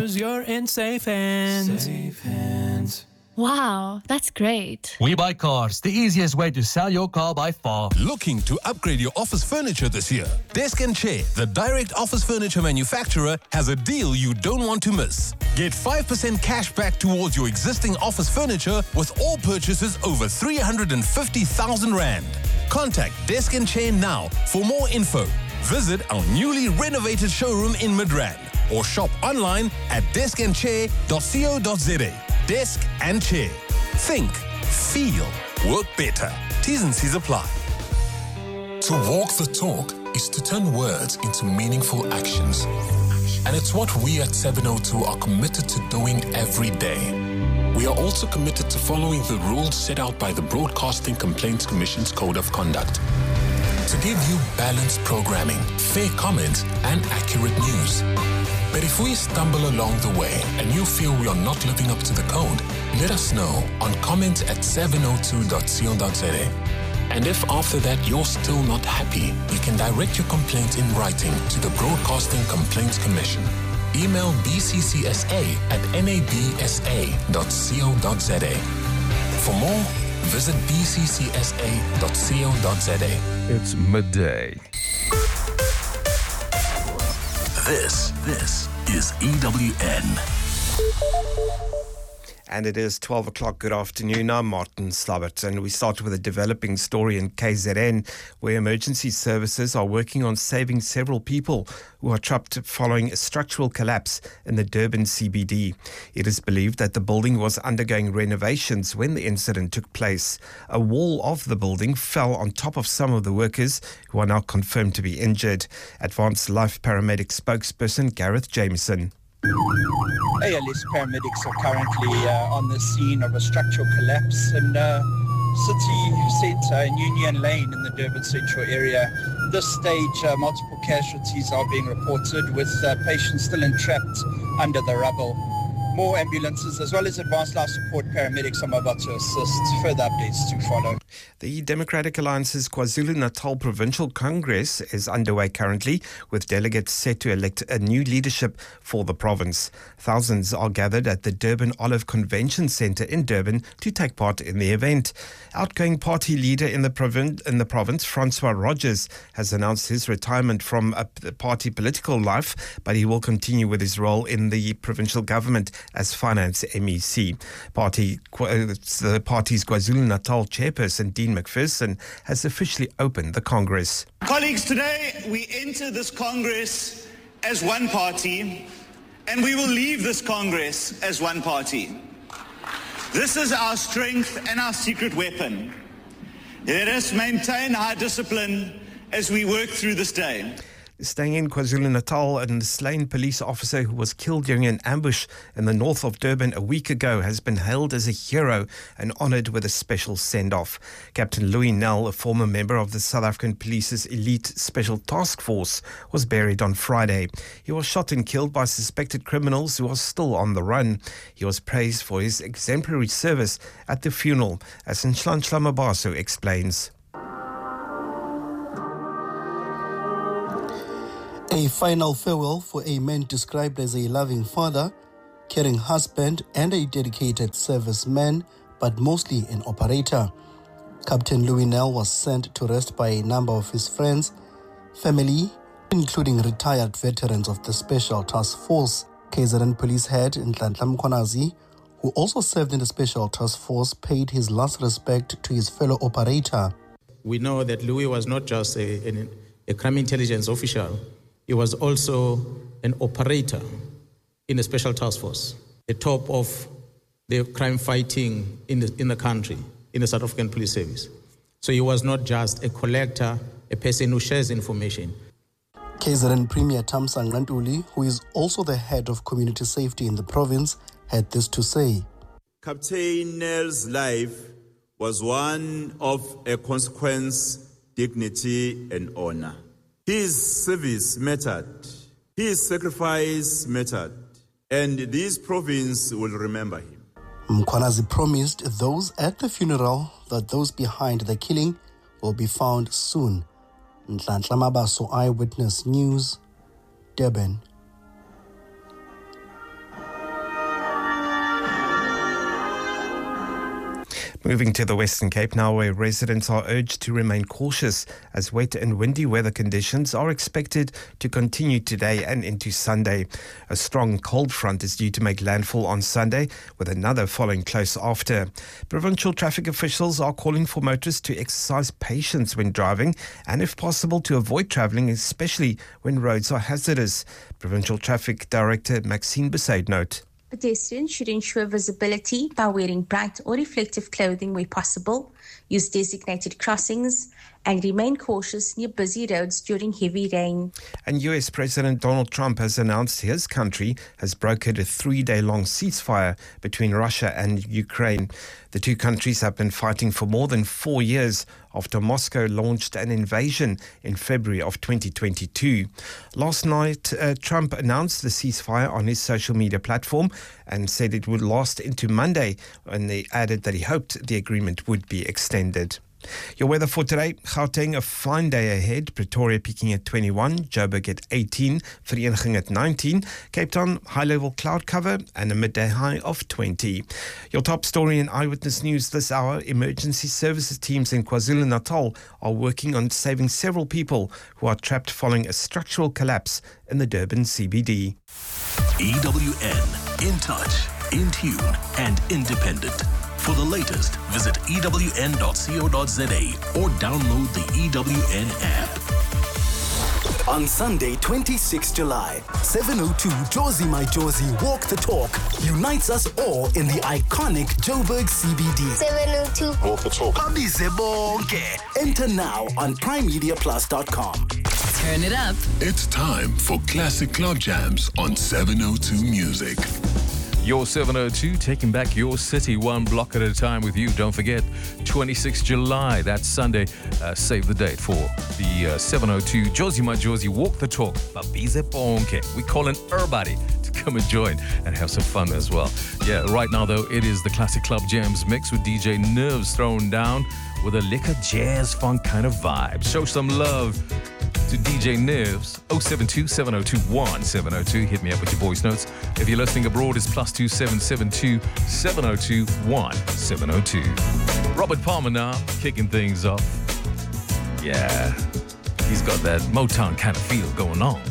You're in safe hands. Safe hands. Wow, that's great. We Buy Cars, the easiest way to sell your car by far. Looking to upgrade your office furniture this year? Desk & Chair, the direct office furniture manufacturer, has a deal you don't want to miss. Get 5% cash back towards your existing office furniture with all purchases over 350,000 Rand. Contact Desk & Chair now for more info. Visit our newly renovated showroom in Midrand or shop online at deskandchair.co.za. Desk & Chair. Think, feel, work better. T's and C's apply. To walk the talk is to turn words into meaningful actions. And it's what we at 702 are committed to doing every day. We are also committed to following the rules set out by the Broadcasting Complaints Commission's Code of Conduct to give you balanced programming, fair comments, and accurate news. But if we stumble along the way and you feel we are not living up to the code, let us know on comment@702.co.za. And if after that you're still not happy, you can direct your complaint in writing to the Broadcasting Complaints Commission. Email bccsa@nabsa.co.za. For more, visit bccsa.co.za. It's midday. This is EWN. And it is 12 o'clock. Good afternoon. I'm Martin Slabbert, and we start with a developing story in KZN, where emergency services are working on saving several people who are trapped following a structural collapse in the Durban CBD. It is believed that the building was undergoing renovations when the incident took place. A wall of the building fell on top of some of the workers, who are now confirmed to be injured. Advanced Life Paramedic spokesperson Gareth Jameson. ALS paramedics are currently on the scene of a structural collapse in city centre in Union Lane in the Durban Central area. At this stage, multiple casualties are being reported, with patients still entrapped under the rubble. More ambulances as well as advanced life support paramedics are mobile to assist. Further updates to follow. The Democratic Alliance's KwaZulu-Natal Provincial Congress is underway currently, with delegates set to elect a new leadership for the province. Thousands are gathered at the Durban Olive Convention Centre in Durban to take part in the event. Outgoing party leader in the province, Francois Rogers, has announced his retirement from party political life, but he will continue with his role in the provincial government as finance MEC. The party's KwaZulu-Natal chairperson, Dean McPherson, has officially opened the Congress. Colleagues, today we enter this Congress as one party, and we will leave this Congress as one party. This is our strength and our secret weapon. Let us maintain high discipline as we work through this day. Staying in KwaZulu-Natal, and the slain police officer who was killed during an ambush in the north of Durban a week ago has been hailed as a hero and honoured with a special send-off. Captain Louis Nel, a former member of the South African Police's elite special task force, was buried on Friday. He was shot and killed by suspected criminals who are still on the run. He was praised for his exemplary service at the funeral, as Nhlanhla Mabaso explains. A final farewell for a man described as a loving father, caring husband, and a dedicated serviceman, but mostly an operator. Captain Louis Nel was sent to rest by a number of his friends, family, including retired veterans of the Special Task Force. KZN Police Head Nhlanhla Mkhwanazi, who also served in the Special Task Force, paid his last respect to his fellow operator. We know that Louis was not just a crime intelligence official. He was also an operator in the Special Task Force, the top of the crime fighting in the country, in the South African Police Service. So he was not just a collector, a person who shares information. KZN Premier Thamsanqa Ntuli, who is also the head of community safety in the province, had this to say. Captain Nel's life was one of a consequence, dignity, and honor. His service mattered, his sacrifice mattered, and this province will remember him. Mkhwanazi promised those at the funeral that those behind the killing will be found soon. Nhlanhla Mabaso, Eyewitness News, Durban. Moving to the Western Cape now, where residents are urged to remain cautious as wet and windy weather conditions are expected to continue today and into Sunday. A strong cold front is due to make landfall on Sunday, with another following close after. Provincial traffic officials are calling for motorists to exercise patience when driving and, if possible, to avoid travelling, especially when roads are hazardous. Provincial Traffic Director Maxine Besaid note. Pedestrians should ensure visibility by wearing bright or reflective clothing where possible, use designated crossings, and remain cautious near busy roads during heavy rain. And US President Donald Trump has announced his country has brokered a 3-day-long ceasefire between Russia and Ukraine. The two countries have been fighting for more than 4 years after Moscow launched an invasion in February of 2022. Last night, Trump announced the ceasefire on his social media platform and said it would last into Monday, and he added that he hoped the agreement would be extended. Your weather for today: Gauteng, a fine day ahead. Pretoria peaking at 21, Joburg at 18, Vereeniging at 19, Cape Town high-level cloud cover and a midday high of 20. Your top story in Eyewitness News this hour: emergency services teams in KwaZulu-Natal are working on saving several people who are trapped following a structural collapse in the Durban CBD. EWN, in touch, in tune and independent. For the latest, visit ewn.co.za or download the EWN app. On Sunday, 26 July, 7:02 Josie My Josie Walk the Talk unites us all in the iconic Joburg CBD. 7:02 Walk the Talk. Abize bonke. Enter now on primemediaplus.com. Turn it up. It's time for Classic Club Jams on 702 Music. Your 702, taking back your city one block at a time with you. Don't forget, 26 July, that's Sunday. Save the date for the 702 Josie My Josie Walk the Talk. Babize Bonke. We calling everybody to come and join and have some fun as well. Yeah, right now though, it is the Classic Club Jams mix with DJ Nerves thrown down with a liquor jazz funk kind of vibe. Show some love to DJ Nerves. 072-702-1702. Hit me up with your voice notes. If you're listening abroad, it's +2772-702-1702. Robert Palmer now, kicking things off. Yeah, he's got that Motown kind of feel going on.